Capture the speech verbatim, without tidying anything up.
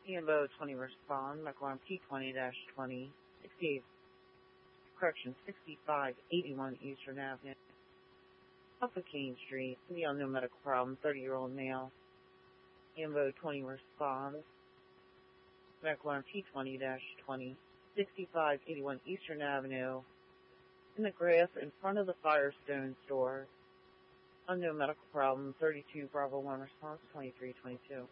EMBO twenty respond, McLaren P twenty twenty, sixty-eight, correction, sixty-five eighty-one Eastern Avenue, off of Kane Street, the unknown medical problem, thirty-year-old male. EMBO twenty responds, McLaren P twenty twenty, sixty-five eighty-one Eastern Avenue, in the grass in front of the Firestone store. Unknown medical problem, thirty-two Bravo one response, twenty-three twenty-two.